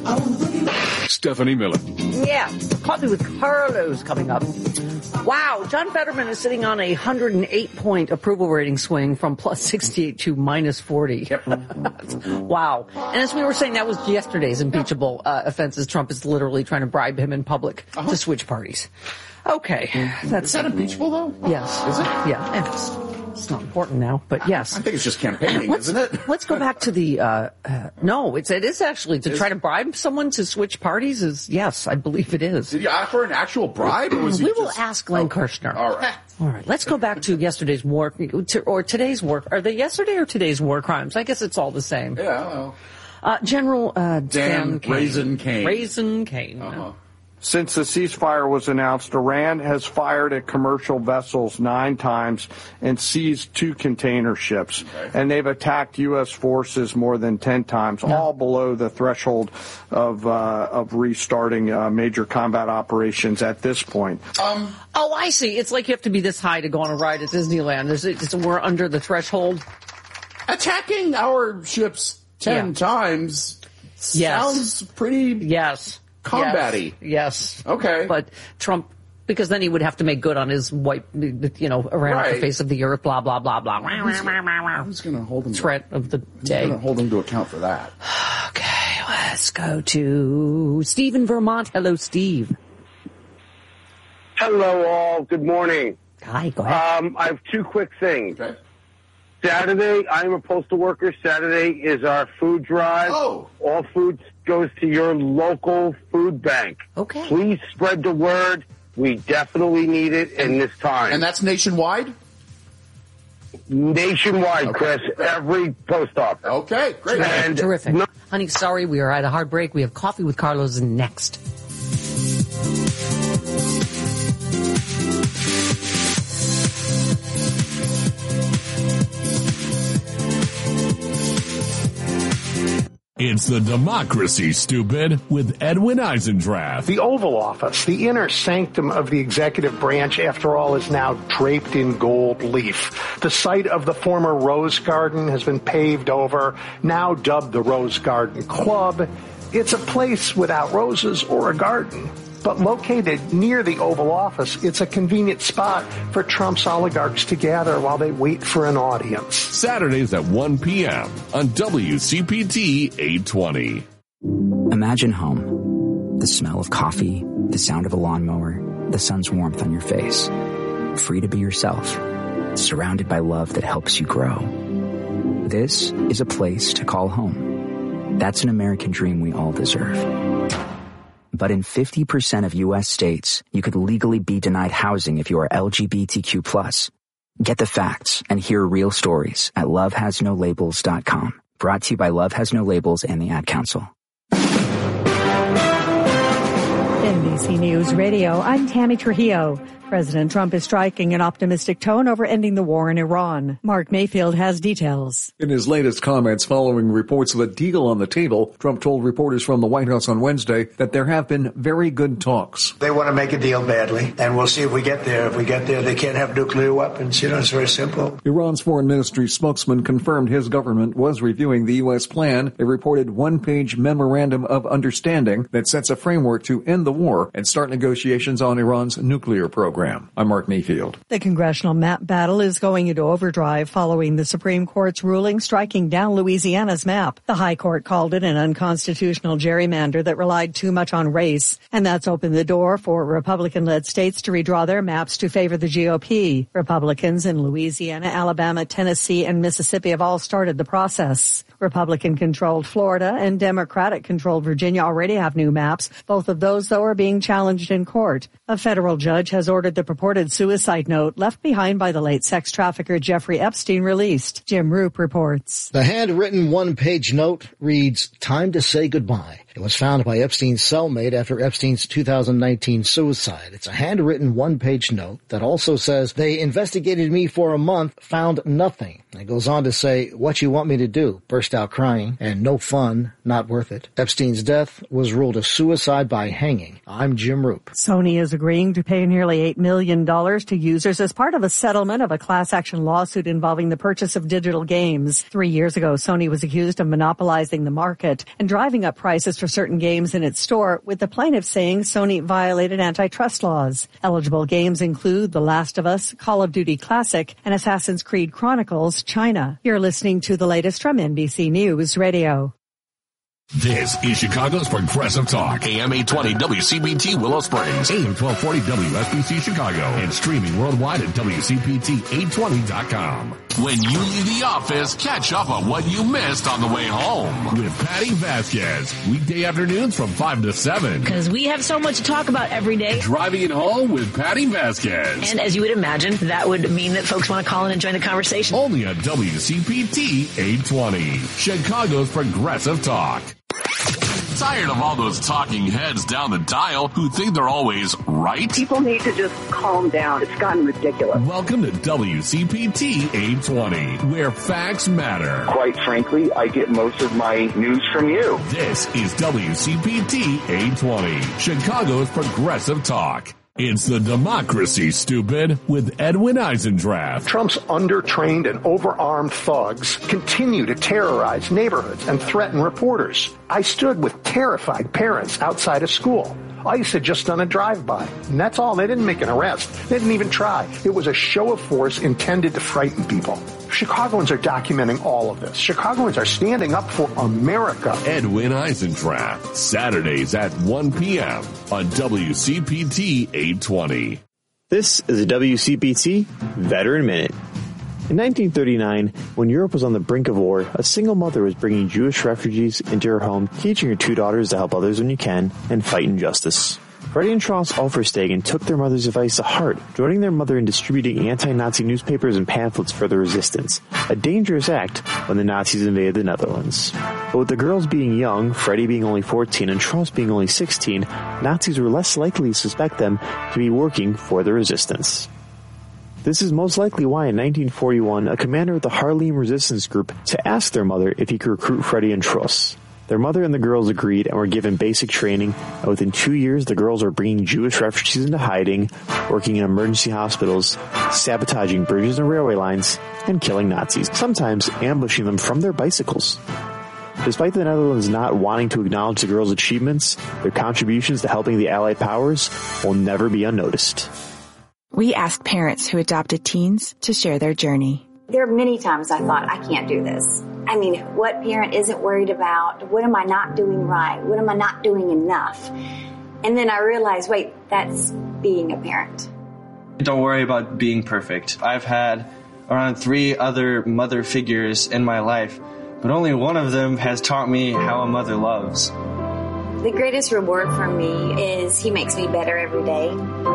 Stephanie Miller. Yeah, Coffee with Carlos coming up. Wow, John Fetterman is sitting on a 108-point approval rating swing from plus 68 to minus 40. Yep. Wow. And as we were saying, that was yesterday's impeachable offenses. Trump is literally trying to bribe him in public to switch parties. Okay. Is that impeachable, though? Yes. Is it? Yeah. It's not important now, but yes. I think it's just campaigning, isn't it? Let's go back to the, no, it is actually to try to bribe someone to switch parties is, yes, I believe it is. Did you offer an actual bribe? Or was we will ask Glenn Kirshner. All right. All right. Let's go back to yesterday's or today's war. Are they yesterday or today's war crimes? I guess it's all the same. Yeah, General, Dan Kane. Raisin Kane. Raisin Kane. Uh-huh. Since the ceasefire was announced, Iran has fired at commercial vessels 9 times and seized 2 container ships. Okay. And they've attacked U.S. forces more than 10 times, all below the threshold of restarting major combat operations at this point. Oh, I see. It's like you have to be this high to go on a ride at Disneyland. We're under the threshold. Attacking our ships 10 times sounds pretty... Yes. Combat-y. Yes. Okay. But Trump, because then he would have to make good on his Iran off the face of the earth, blah, blah, blah, blah. Who's going to hold him? Threat of the day. Who's going to hold him to account for that? Okay, let's go to Steve in Vermont. Hello, Steve. Hello, all. Good morning. Hi, go ahead. I have 2 quick things. Okay. Saturday, I'm a postal worker. Saturday is our food drive. Oh. All food goes to your local food bank. Okay. Please spread the word. We definitely need it in this time. And that's nationwide? Nationwide, Okay. Chris. Every post office. Okay, great. And Terrific. Honey, sorry, we are at a hard break. We have Coffee with Carlos next. It's the Democracy, Stupid, with Edwin Eisendrath. The Oval Office, the inner sanctum of the executive branch, after all, is now draped in gold leaf. The site of the former Rose Garden has been paved over, now dubbed the Rose Garden Club. It's a place without roses or a garden. But located near the Oval Office, it's a convenient spot for Trump's oligarchs to gather while they wait for an audience. Saturdays at 1 p.m. on WCPT 820. Imagine home. The smell of coffee, the sound of a lawnmower, the sun's warmth on your face. Free to be yourself. Surrounded by love that helps you grow. This is a place to call home. That's an American dream we all deserve. But in 50% of U.S. states, you could legally be denied housing if you are LGBTQ+. Get the facts and hear real stories at lovehasnolabels.com. Brought to you by Love Has No Labels and the Ad Council. NBC News Radio, I'm Tammy Trujillo. President Trump is striking an optimistic tone over ending the war in Iran. Mark Mayfield has details. In his latest comments following reports of a deal on the table, Trump told reporters from the White House on Wednesday that there have been very good talks. They want to make a deal badly, and we'll see if we get there. If we get there, they can't have nuclear weapons. It's very simple. Iran's foreign ministry spokesman confirmed his government was reviewing the U.S. plan, a reported one-page memorandum of understanding that sets a framework to end the war and start negotiations on Iran's nuclear program. I'm Mark Mayfield. The congressional map battle is going into overdrive following the Supreme Court's ruling striking down Louisiana's map. The High Court called it an unconstitutional gerrymander that relied too much on race, and that's opened the door for Republican-led states to redraw their maps to favor the GOP. Republicans in Louisiana, Alabama, Tennessee, and Mississippi have all started the process. Republican-controlled Florida and Democratic-controlled Virginia already have new maps. Both of those, though, are being challenged in court. A federal judge has ordered the purported suicide note left behind by the late sex trafficker Jeffrey Epstein released. Jim Roop reports. The handwritten one-page note reads, "Time to say goodbye." It was found by Epstein's cellmate after Epstein's 2019 suicide. It's a handwritten one-page note that also says, "They investigated me for a month, found nothing." It goes on to say, "What you want me to do?" Burst out crying, and "No fun, not worth it." Epstein's death was ruled a suicide by hanging. I'm Jim Roop. Sony is agreeing to pay nearly $8 million to users as part of a settlement of a class action lawsuit involving the purchase of digital games. 3 years ago, Sony was accused of monopolizing the market and driving up prices for for certain games in its store, with the plaintiff saying Sony violated antitrust laws. Eligible games include The Last of Us, Call of Duty Classic, and Assassin's Creed Chronicles China. You're listening to the latest from NBC News Radio. This is Chicago's Progressive Talk. AM 820 WCPT Willow Springs. AM 1240 WSBC Chicago. And streaming worldwide at WCPT820.com. When you leave the office, catch up on what you missed on the way home. With Patty Vasquez. Weekday afternoons from 5 to 7. Because we have so much to talk about every day. Driving it home with Patty Vasquez. And as you would imagine, that would mean that folks want to call in and join the conversation. Only on WCPT 820. Chicago's Progressive Talk. Tired of all those talking heads down the dial who think they're always right? People need to just calm down. It's gotten ridiculous. Welcome to WCPT 820, where facts matter. Quite frankly, I get most of my news from you. This is WCPT 820, Chicago's Progressive Talk. It's the democracy, stupid, with Edwin Eisendrath. Trump's undertrained and overarmed thugs continue to terrorize neighborhoods and threaten reporters. I stood with terrified parents outside a school. ICE had just done a drive-by, and that's all. They didn't make an arrest. They didn't even try. It was a show of force intended to frighten people. Chicagoans are documenting all of this. Chicagoans are standing up for America. Edwin Eisendrath, Saturdays at 1 p.m. on WCPT 820. This is a WCPT Veteran Minute. In 1939, when Europe was on the brink of war, a single mother was bringing Jewish refugees into her home, teaching her two daughters to help others when you can, and fight injustice. Freddie and Charles Alferstegen took their mother's advice to heart, joining their mother in distributing anti-Nazi newspapers and pamphlets for the resistance, a dangerous act when the Nazis invaded the Netherlands. But with the girls being young, Freddie being only 14 and Charles being only 16, Nazis were less likely to suspect them to be working for the resistance. This is most likely why in 1941, a commander of the Haarlem resistance group to ask their mother if he could recruit Freddie and Truss. Their mother and the girls agreed and were given basic training, and within 2 years the girls were bringing Jewish refugees into hiding, working in emergency hospitals, sabotaging bridges and railway lines, and killing Nazis, sometimes ambushing them from their bicycles. Despite the Netherlands not wanting to acknowledge the girls' achievements, their contributions to helping the Allied powers will never be unnoticed. We asked parents who adopted teens to share their journey. There are many times I thought, I can't do this. I mean, what parent isn't worried about? What am I not doing right? What am I not doing enough? And then I realized, wait, that's being a parent. Don't worry about being perfect. I've had around 3 other mother figures in my life, but only one of them has taught me how a mother loves. The greatest reward for me is he makes me better every day.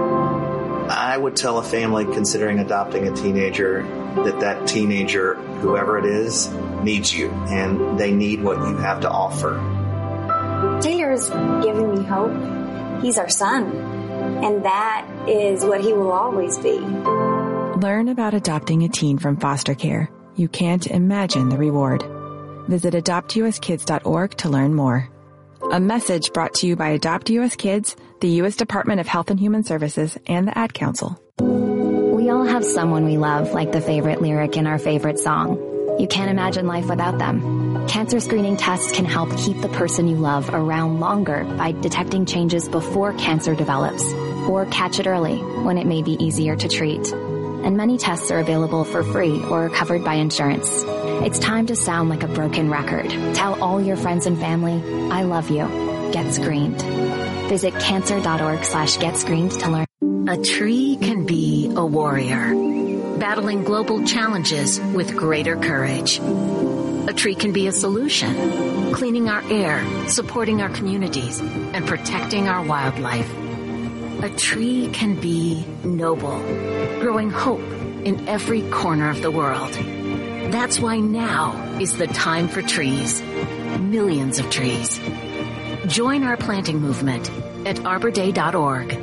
I would tell a family considering adopting a teenager that teenager, whoever it is, needs you, and they need what you have to offer. Taylor's given me hope. He's our son, and that is what he will always be. Learn about adopting a teen from foster care. You can't imagine the reward. Visit adoptuskids.org to learn more. A message brought to you by Adopt US Kids, the U.S. Department of Health and Human Services, and the Ad Council. We all have someone we love, like the favorite lyric in our favorite song. You can't imagine life without them. Cancer screening tests can help keep the person you love around longer by detecting changes before cancer develops, or catch it early when it may be easier to treat. And many tests are available for free or covered by insurance. It's time to sound like a broken record. Tell all your friends and family, I love you. Get screened. Visit cancer.org/getscreened to learn. A tree can be a warrior, battling global challenges with greater courage. A tree can be a solution, cleaning our air, supporting our communities, and protecting our wildlife. A tree can be noble, growing hope in every corner of the world. That's why now is the time for trees. Millions of trees. Join our planting movement at arborday.org.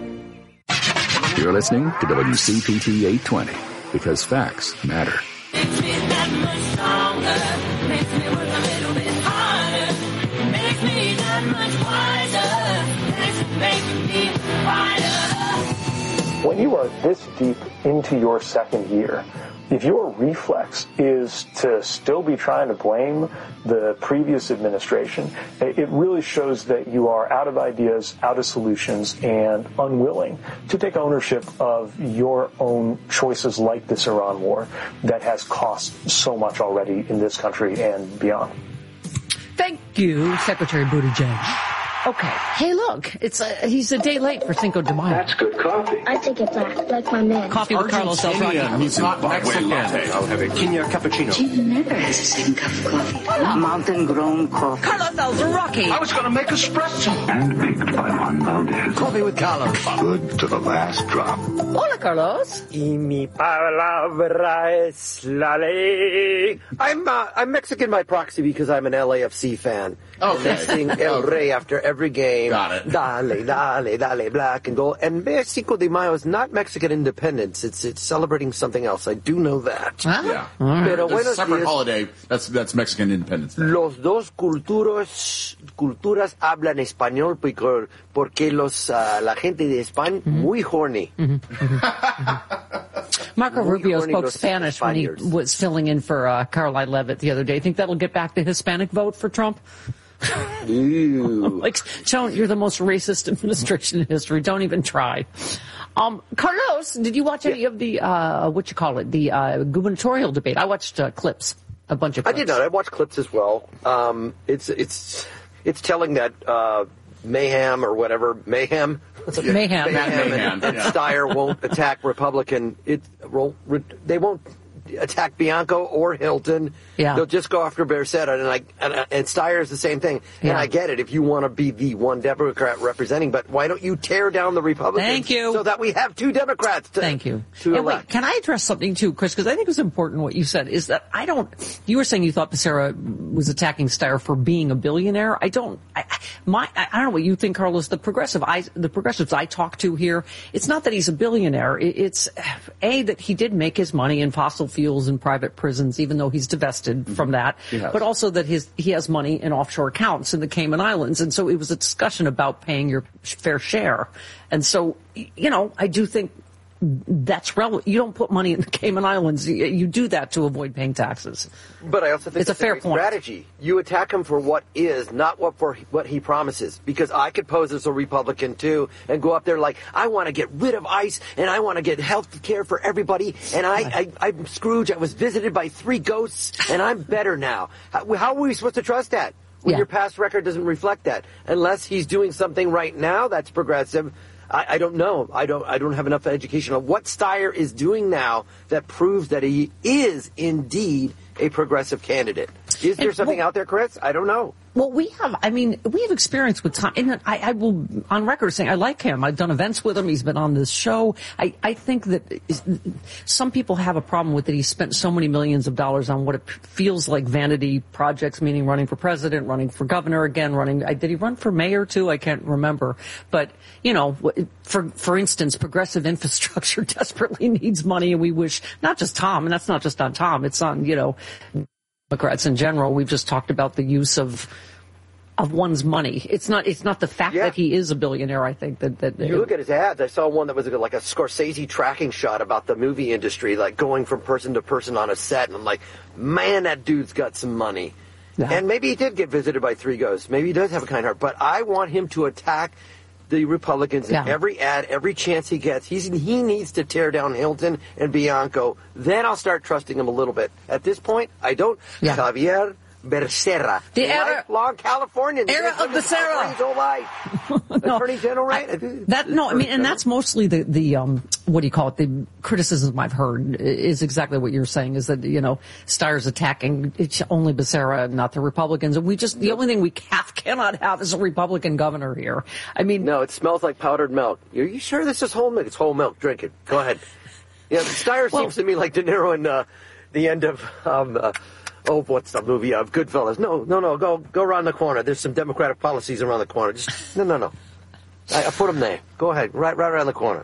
You're listening to WCPT 820 because facts matter. Makes me that much stronger, makes me work a little bit harder, makes me that much wiser, makes me wider. When you are this deep into your second year, if your reflex is to still be trying to blame the previous administration, it really shows that you are out of ideas, out of solutions, and unwilling to take ownership of your own choices like this Iran war that has cost so much already in this country and beyond. Thank you, Secretary Buttigieg. Okay. Hey, look, he's a day late for Cinco de Mayo. That's good coffee. I take it black, like my man. Coffee with Carlos El Rocky. He's not Mexican. I'll have a quinoa cappuccino. He never has the second cup of coffee. Mountain-grown coffee. Carlos El Rocky. I was going to make espresso. Handpicked by Juan Valdez. Coffee with Carlos. Good to the last drop. Hola, Carlos. Y mi palabra es la ley. I'm Mexican by proxy because I'm an LAFC fan. Okay. And they sing El Rey after every game. Got it. Dale, dale, dale, black and gold. And Cinco de Mayo is not Mexican independence. It's celebrating something else. I do know that. Huh? Yeah. Pero There's a separate días. holiday. That's Mexican Independence Day. Los dos culturas hablan español porque la gente de España muy horny. Marco Muy Rubio horny spoke los Spanish when he Spaniards. was filling in for Caroline Leavitt the other day. Think that'll get back the Hispanic vote for Trump? Like, Joan, you're the most racist administration in history. Don't even try. Carlos, did you watch any of the the gubernatorial debate? I watched clips, a bunch of clips. I did not. I watched clips as well. It's telling that Mayhem or whatever Mayhem and Steyer won't attack Republican. They won't attack Bianco or Hilton. Yeah. They'll just go after Becerra, and Steyer is the same thing. Yeah. And I get it if you want to be the one Democrat representing, but why don't you tear down the Republicans? Thank you. So that we have two Democrats to Thank you. to And elect. wait, can I address something too, Chris? Because I think it was important what you said. Is that you were saying you thought Becerra was attacking Steyer for being a billionaire. I don't know what you think, Carlos. The progressives I talk to here, it's not that he's a billionaire. It's that he did make his money in fossil fuels and private prisons, even though he's divested from that. But also that he has money in offshore accounts in the Cayman Islands. And so it was a discussion about paying your fair share. And so, I do think that's relevant. You don't put money in the Cayman Islands. You do that to avoid paying taxes. But I also think it's a fair point. Strategy. You attack him for what is, not what he promises. Because I could pose as a Republican too and go up there like, I want to get rid of ICE and I want to get health care for everybody. And I'm Scrooge. I was visited by 3 ghosts and I'm better now. How are we supposed to trust that when your past record doesn't reflect that? Unless he's doing something right now that's progressive. I don't know. I don't have enough education on what Steyer is doing now that proves that he is indeed a progressive candidate. Is there something out there, Chris? I don't know. Well, we have experience with Tom. And I will, on record, saying I like him. I've done events with him. He's been on this show. I think that some people have a problem with that. He spent so many millions of dollars on what it feels like vanity projects, meaning running for president, running for governor again, did he run for mayor too? I can't remember. But, for instance, progressive infrastructure desperately needs money, and we wish, not just Tom, and that's not just on Tom, it's on, Democrats in general. We've just talked about the use of one's money. It's not the fact that he is a billionaire. I think that you look at his ads. I saw one that was like a Scorsese tracking shot about the movie industry, like going from person to person on a set, and I'm like, man, that dude's got some money. Yeah. And maybe he did get visited by 3 ghosts. Maybe he does have a kind heart. But I want him to attack the Republicans in every ad, every chance he gets. He needs to tear down Hilton and Bianco. Then I'll start trusting him a little bit. At this point, I don't. Yeah. Javier Becerra, the lifelong Californian, era of Becerra, his whole life. Attorney General, right? And that's mostly the what do you call it? The criticism I've heard is exactly what you're saying. Is that Steyer's attacking it's only Becerra, not the Republicans, and the only thing we cannot have is a Republican governor here. I mean, no, it smells like powdered milk. Are you sure this is whole milk? It's whole milk. Drink it. Go ahead. Yeah, Steyer seems to me like De Niro in the end of. What's the movie of Goodfellas? No, go around the corner. There's some Democratic policies around the corner. Just no. I put them there. Go ahead, right around the corner.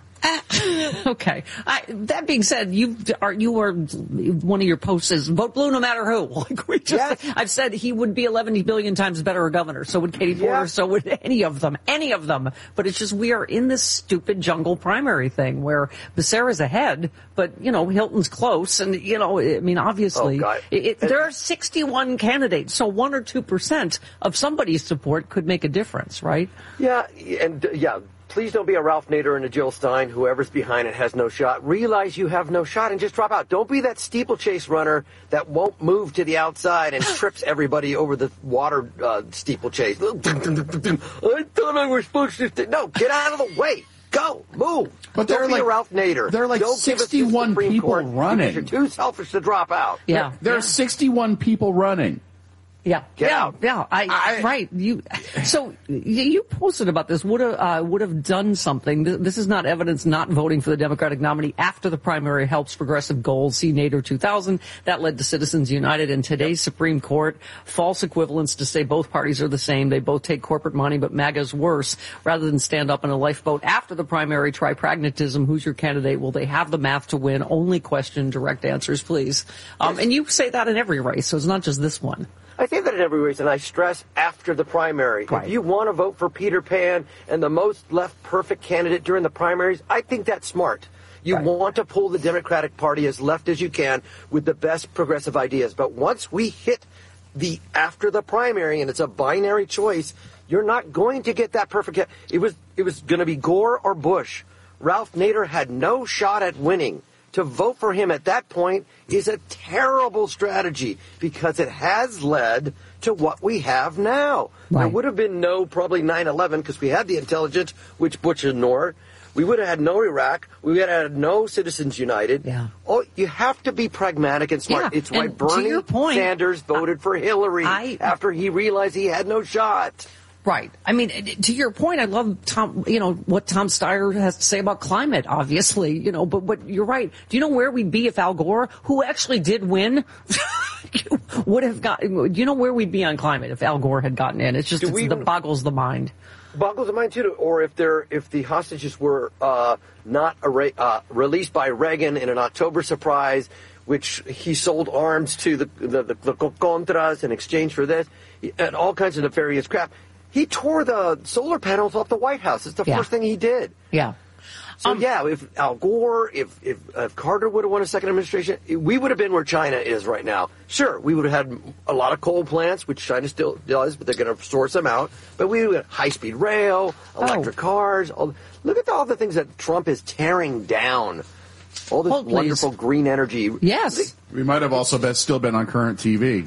Okay. That being said, you are one of your posts is vote blue no matter who. Like I've said he would be 11 billion times better a governor. So would Katie Porter. So would any of them. But it's just we are in this stupid jungle primary thing where Becerra's ahead, but Hilton's close, and I mean obviously there are 61 candidates, so 1 or 2% of somebody's support could make a difference, right? Yeah, and please don't be a Ralph Nader and a Jill Stein. Whoever's behind it has no shot. Realize you have no shot and just drop out. Don't be that steeplechase runner that won't move to the outside and trips everybody over the water steeplechase. I thought I was supposed to. No, get out of the way. Go, move. But don't be like, a Ralph Nader. There are like don't 61 people running. You're too selfish to drop out. Yeah. There are 61 people running. Yeah, Get out. Yeah, right. You posted about this. Would have done something. This is not evidence not voting for the Democratic nominee after the primary helps progressive goals. See Nader 2000. That led to Citizens United and today's Supreme Court. False equivalence to say both parties are the same. They both take corporate money, but MAGA's worse. Rather than stand up in a lifeboat after the primary, try pragmatism. Who's your candidate? Will they have the math to win? Only question, direct answers, please. And you say that in every race, so it's not just this one. I say that in every race, and I stress after the primary. Right. If you want to vote for Peter Pan and the most left perfect candidate during the primaries, I think that's smart. You want to pull the Democratic Party as left as you can with the best progressive ideas. But once we hit the after the primary, and it's a binary choice, you're not going to get that perfect. It was going to be Gore or Bush. Ralph Nader had no shot at winning. To vote for him at that point is a terrible strategy because it has led to what we have now. Right. There would have been probably 9/11 because we had the intelligence, which Bush ignored. We would have had no Iraq. We would have had no Citizens United. Yeah. Oh, you have to be pragmatic and smart. Yeah. It's why Bernie Sanders voted for Hillary after he realized he had no shot. Right. I mean, to your point, I love what Tom Steyer has to say about climate, obviously, but you're right. Do you know where we'd be if Al Gore, who actually did win, would have do you know where we'd be on climate if Al Gore had gotten in? It's just, it boggles the mind. Boggles the mind, too. Or if the hostages were, not released by Reagan in an October surprise, which he sold arms to the Contras in exchange for this, and all kinds of nefarious crap. He tore the solar panels off the White House. It's the first thing he did. Yeah. So, if Al Gore, if Carter would have won a second administration, we would have been where China is right now. Sure, we would have had a lot of coal plants, which China still does, but they're going to source them out. But we would have high-speed rail, electric cars. Look at all the things that Trump is tearing down. All this wonderful green energy. Yes. We might have also still been on current TV.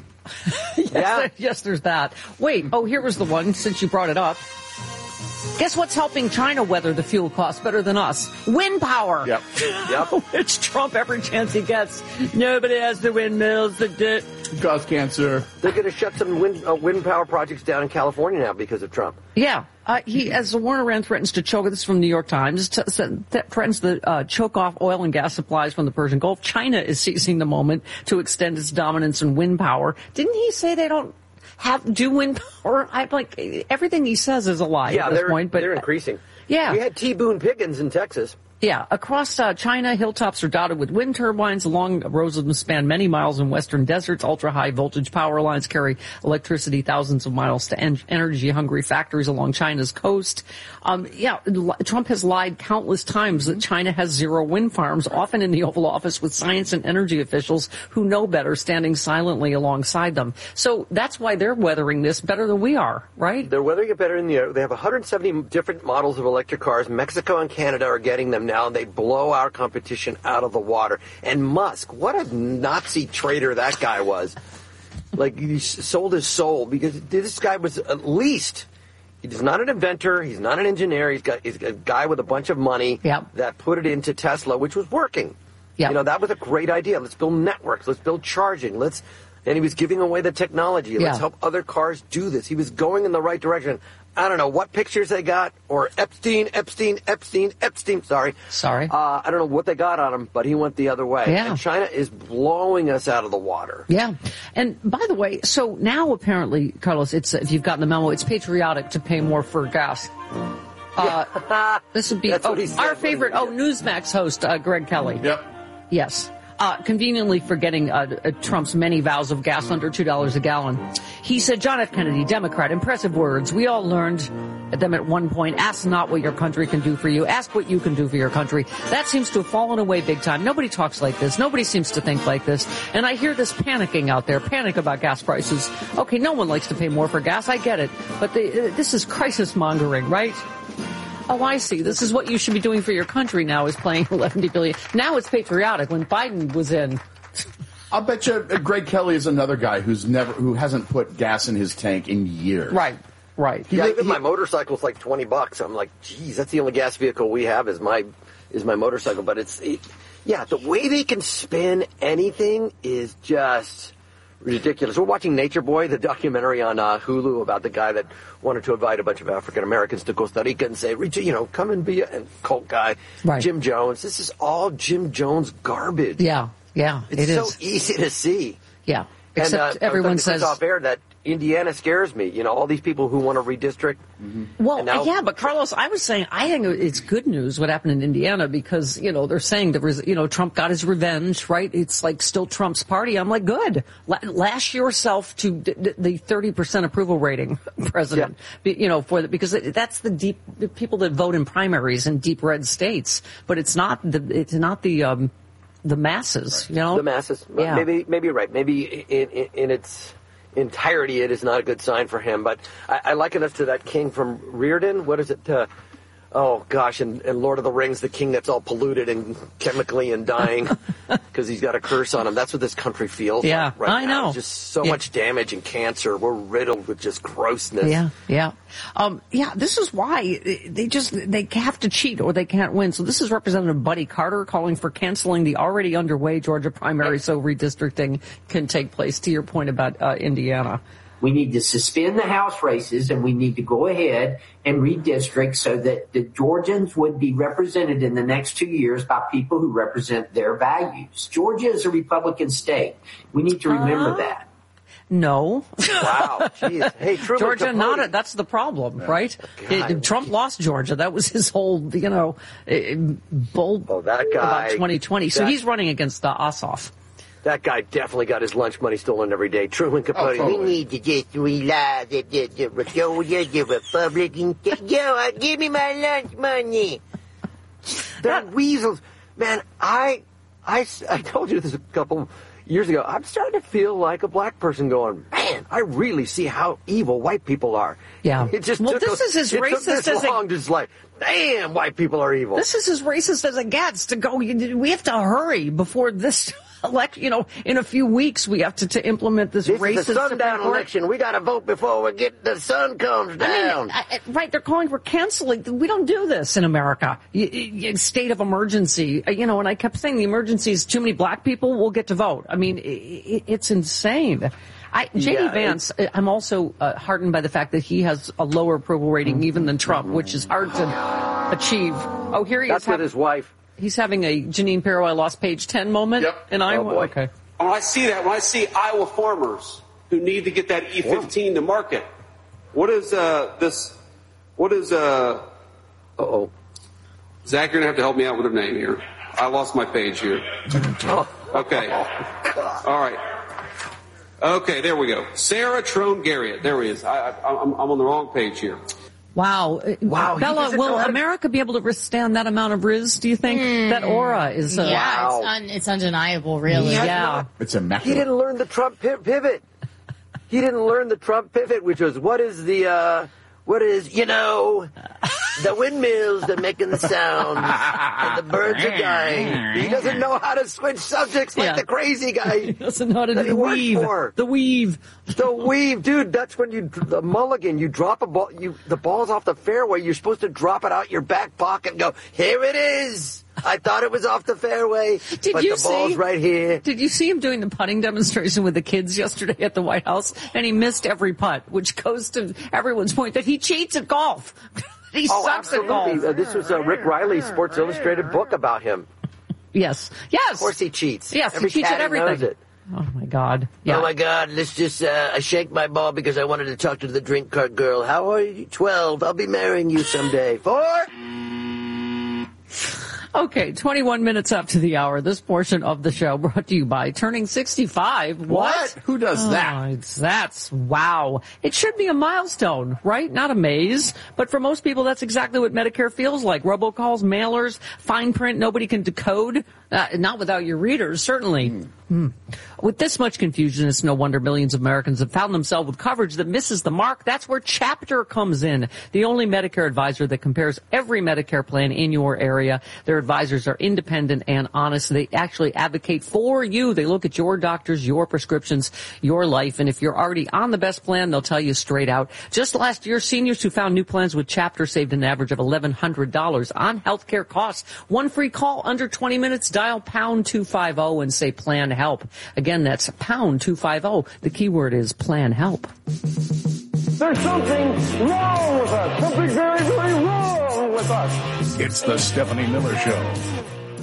Yes, there's that. Wait, here was the one, since you brought it up. Guess what's helping China weather the fuel costs better than us? Wind power. Yep. It's Trump every chance he gets. Nobody has the windmills that cause cancer. They're going to shut some wind power projects down in California now because of Trump. Yeah. As Warner Rand threatens to choke, this is from New York Times, threatens to choke off oil and gas supplies from the Persian Gulf. China is seizing the moment to extend its dominance in wind power. Didn't he say they don't do wind power? Everything he says is a lie at this point. But they're increasing. Yeah. We had T. Boone Pickens in Texas. Yeah, across China, hilltops are dotted with wind turbines. Long rows of them span many miles in western deserts. Ultra-high voltage power lines carry electricity thousands of miles to energy-hungry factories along China's coast. Trump has lied countless times that China has zero wind farms, often in the Oval Office with science and energy officials who know better, standing silently alongside them. So that's why they're weathering this better than we are, right? They're weathering it better than the air. They have 170 different models of electric cars. Mexico and Canada are getting them now. They blow our competition out of the water. And Musk, what a Nazi traitor that guy was. He sold his soul because this guy was at least, he's not an inventor, he's not an engineer, he's a guy with a bunch of money that put it into Tesla, which was working. Yep. That was a great idea. Let's build networks, let's build charging, and he was giving away the technology. Let's help other cars do this. He was going in the right direction. I don't know what pictures they got, or Epstein. Sorry. I don't know what they got on him, but he went the other way. Yeah. And China is blowing us out of the water. Yeah. And by the way, so now apparently, Carlos, it's if you've gotten the memo, it's patriotic to pay more for gas. This would be our favorite, Newsmax host, Greg Kelly. Yep. Yes. Conveniently forgetting Trump's many vows of gas under $2 a gallon. He said, John F. Kennedy, Democrat, impressive words. We all learned them at one point. Ask not what your country can do for you. Ask what you can do for your country. That seems to have fallen away big time. Nobody talks like this. Nobody seems to think like this. And I hear this panicking out there, panic about gas prices. Okay, no one likes to pay more for gas. I get it. But this is crisis mongering, right? Oh, I see. This is what you should be doing for your country now, is playing $11 billion. Now it's patriotic. When Biden was in, I'll bet you Greg Kelly is another guy who hasn't put gas in his tank in years. Right. Even my motorcycle's like $20. I'm like, geez, that's the only gas vehicle we have is my motorcycle. But the way they can spin anything is just ridiculous. We're watching Nature Boy, the documentary on Hulu about the guy that wanted to invite a bunch of African Americans to Costa Rica and say, come and be a cult guy. Right. Jim Jones. This is all Jim Jones garbage. Yeah, it's so easy to see. Yeah, except everyone says off air that Indiana scares me. All these people who want to redistrict. Mm-hmm. Well, but Carlos, I was saying, I think it's good news what happened in Indiana because, they're saying Trump got his revenge, right? It's like still Trump's party. I'm like, good. Lash yourself to the 30% approval rating, President. Yeah. Because that's the people that vote in primaries in deep red states, but it's not the masses, The masses. Yeah. Maybe you're right. Maybe in its entirety, it is not a good sign for him. But I liken us to that king from Reardon. What is it? And Lord of the Rings, the king that's all polluted and chemically and dying because he's got a curse on him. That's what this country feels like right I now. know. Just so much damage and cancer. We're riddled with just grossness. Yeah. This is why they have to cheat or they can't win. So this is Representative Buddy Carter calling for canceling the already underway Georgia primary so redistricting can take place, to your point about Indiana. We need to suspend the House races, and we need to go ahead and redistrict so that the Georgians would be represented in the next 2 years by people who represent their values. Georgia is a Republican state. We need to remember that. No. Wow. Jeez. Hey, Truman Georgia, Capote. that's the problem, right? Trump lost Georgia. That was his whole, bull that guy, about 2020. So he's running against Ossoff. That guy definitely got his lunch money stolen every day. Truman Capote. We need to just realize that the Republican, give me my lunch money. They're weasels. Man, I told you this a couple years ago. I'm starting to feel like a black person going, man, I really see how evil white people are. Yeah. It just this is as racist as it just like, damn, white people are evil. This is as racist as it gets to go. We have to hurry before this election. In a few weeks we have to implement this racist. This is the sundown election. We got to vote before the sun comes down. Right? They're calling for canceling. We don't do this in America. State of emergency. And I kept saying the emergency is too many black people will get to vote. I mean, it's insane. J.D. Vance, I'm also heartened by the fact that he has a lower approval rating even than Trump, which is hard to achieve. Oh, here he is. That's with his wife. He's having a Janine Pirro, I lost page 10 moment in Iowa. Oh, okay. When I see Iowa farmers who need to get that E15 to market, what is Zach, you're going to have to help me out with her name here. I lost my page here. Okay. All right. Okay, there we go. Sarah Trone Garriott. There he is. I'm on the wrong page here. Wow. Bella, will America be able to withstand that amount of riz, do you think? That aura is... it's undeniable, really. Yeah. It's immaculate. He didn't learn the Trump pivot. He didn't learn the Trump pivot, which was, the windmills that are making the sound and the birds are dying. He doesn't know how to switch subjects like the crazy guy. He doesn't know how to weave. The weave. The weave, dude, that's when the mulligan, you drop a ball, the ball's off the fairway, you're supposed to drop it out your back pocket and go, here it is. I thought it was off the fairway, but the ball's right here. Did you see him doing the putting demonstration with the kids yesterday at the White House? And he missed every putt, which goes to everyone's point that he cheats at golf. He sucks at golf. This was Rick Riley's Sports Illustrated book about him. Yes. Of course he cheats. Yes, Every he cheats at caddy everything. knows it. Oh, my God. Yeah. Oh, my God. Let's just, I shanked my ball because I wanted to talk to the drink cart girl. How are you? 12. I'll be marrying you someday. 4? Okay, 21 minutes up to the hour. This portion of the show brought to you by Turning 65. What? Who does that? That's, wow. It should be a milestone, right? Not a maze. But for most people, that's exactly what Medicare feels like. Robocalls, mailers, fine print nobody can decode. Not without your readers, certainly. With this much confusion, it's no wonder millions of Americans have found themselves with coverage that misses the mark. That's where Chapter comes in, the only Medicare advisor that compares every Medicare plan in your area. Their advisors are independent and honest. They actually advocate for you. They look at your doctors, your prescriptions, your life, and if you're already on the best plan, they'll tell you straight out. Just last year, seniors who found new plans with Chapter saved an average of $1,100 on healthcare costs. One free call under 20 minutes. Dial pound 250 and say plan help. Again, that's pound 250. The keyword is plan help. There's something wrong with us. Something very, very wrong with us. It's the Stephanie Miller Show.